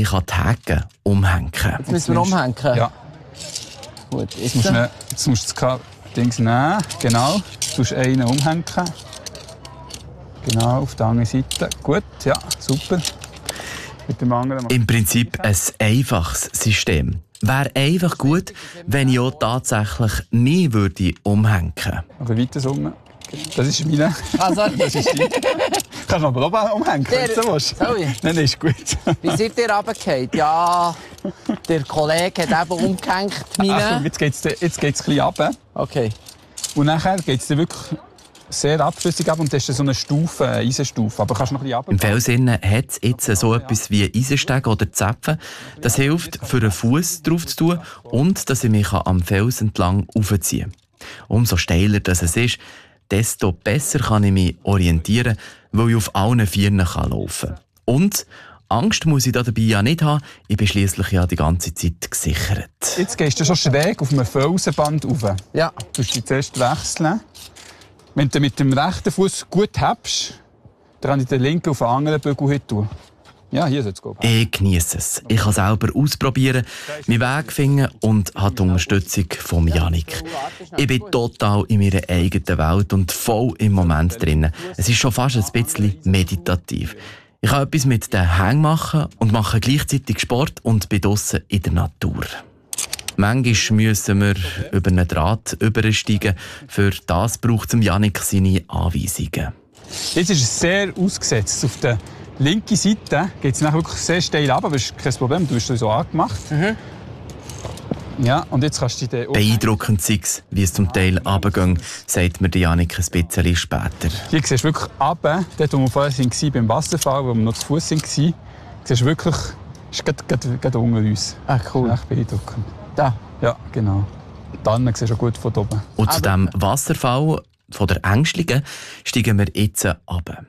ich an die Hecke umhängen kann. Jetzt müssen wir umhängen? Ja. Gut, jetzt musst du das Ding nehmen. Genau. Du musst einen umhängen. Genau, auf der anderen Seite. Gut, ja, super. Mit dem anderen. Im Prinzip ein einfaches System. Wäre einfach gut, wenn ich auch tatsächlich nie umhängen würde. Aber weiter um. Das ist meine. Also, das ist die. Kannst du aber auch umhängen, wenn du willst. Nein, ist gut. Wie seid ihr runtergefallen? Ja, der Kollege hat eben umgehängt. Also, jetzt geht es ein bisschen runter. Okay. Und nachher geht es wirklich sehr abflüssig ab und das ist so eine Stufe, eine Eisenstufe. Aber kannst du noch ein bisschen runter. Im Felsinnen hat es jetzt so etwas wie Eisenstege oder Zäpfen. Das hilft, für einen Fuß drauf zu tun und dass ich mich am Fels entlang aufziehen kann. Umso steiler das es ist, desto besser kann ich mich orientieren, weil ich auf allen Vieren laufen kann. Und Angst muss ich dabei ja nicht haben, ich bin schliesslich ja die ganze Zeit gesichert. Jetzt gehst du schon schräg auf einem Felsenband rauf. Ja. Du musst dich zuerst wechseln. Wenn du mit dem rechten Fuß gut hebst, dann kann ich den linken auf den anderen Bügel tun. Ja, hier soll es gehen. Ich genieße es. Ich kann selber ausprobieren, meinen Weg finden und habe die Unterstützung von Jannik. Ich bin total in meiner eigenen Welt und voll im Moment drin. Es ist schon fast ein bisschen meditativ. Ich kann etwas mit den Hängen machen und mache gleichzeitig Sport und bin draussen in der Natur. Manchmal müssen wir über einen Draht übersteigen. Für das braucht Jannik seine Anweisungen. Jetzt ist es sehr ausgesetzt. Auf der linken Seite geht es wirklich sehr steil runter, aber das ist kein Problem, du hast es so angemacht. Ja, und jetzt kannst du dich beeindruckend sei es, wie es zum Teil runtergeht, sagt mir Jannik ein bisschen später. Hier siehst du wirklich runter, dort wo wir vorher waren, beim Wasserfall, wo wir noch zu Fuß waren, siehst du wirklich, es ist gerade unter uns. Ah, cool. Das ist echt beeindruckend. Da? Ja, genau. Dann siehst du gut von oben. Und zu diesem Wasserfall von der Ängstlichen steigen wir jetzt runter.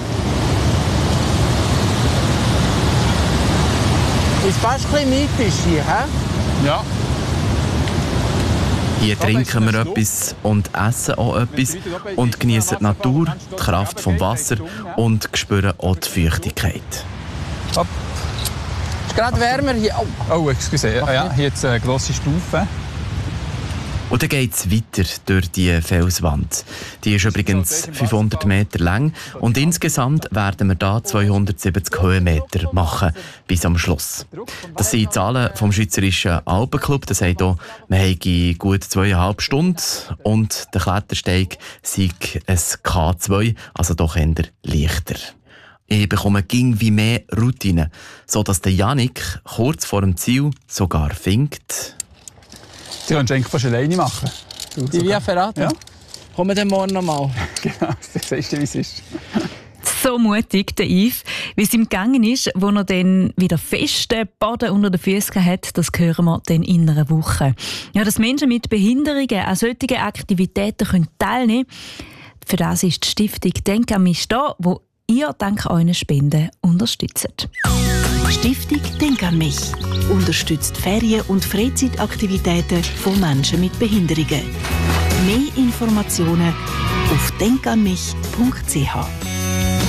Ist fast ein bisschen mythisch hier, hä? Ja. Hier trinken wir etwas und essen auch etwas und genießen die Natur, die Kraft vom Wasser und spüren auch die Feuchtigkeit. Hopp. Es ist gerade wärmer hier. Oh, excuse. Ja, hier jetzt eine grosse Stufe. Und dann geht es weiter durch die Felswand. Die ist übrigens 500 Meter lang und insgesamt werden wir da 270 Höhenmeter machen bis am Schluss. Das sind die Zahlen vom Schweizerischen Alpenclub. Das heisst auch, wir haben gut 2,5 Stunden und der Klettersteig sei ein K2, also doch eher leichter. Ich bekomme wie mehr Routine, sodass der Jannik kurz vor dem Ziel sogar findet. Die kannst du eigentlich fast alleine machen. Die Via Ferrata? Ja. Kommen wir dann morgen noch mal. Genau, das siehst du, wie es ist. So mutig, der Yves. Wie es ihm gegangen ist, wo er dann wieder festen Boden unter den Füßen hat, das hören wir dann in einer Woche. Ja, dass Menschen mit Behinderungen an solchen Aktivitäten teilnehmen können, für das ist die Stiftung «Denk an mich» da, wo ihr dank euren Spenden unterstützt. Stiftung «Denk an mich» unterstützt Ferien- und Freizeitaktivitäten von Menschen mit Behinderungen. Mehr Informationen auf denkanmich.ch.